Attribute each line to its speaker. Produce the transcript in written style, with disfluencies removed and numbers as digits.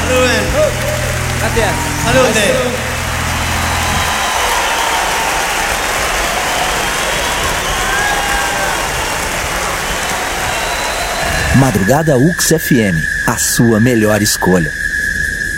Speaker 1: Salute.
Speaker 2: Grazie.
Speaker 1: Salute.
Speaker 3: Madrugada UX FM, a sua melhor escolha.